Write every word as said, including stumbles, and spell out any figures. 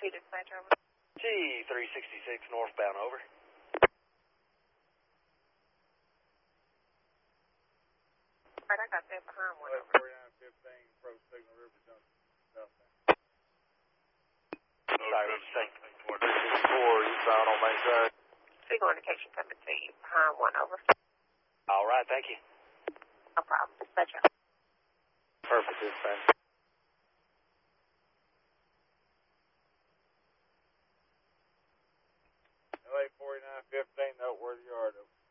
P dispatcher. G three sixty-six northbound, over. Alright, I got that behind one. forty-nine fifteen, Pro Signal River Junction, southbound. Sorry, what you say? four, eastbound on Main Side. Signal indication coming to you. Behind one, over. All right, thank you. No problem. Dispatcher. Perfect, dispatch. L A forty-nine fifteen, noteworthy yard, over.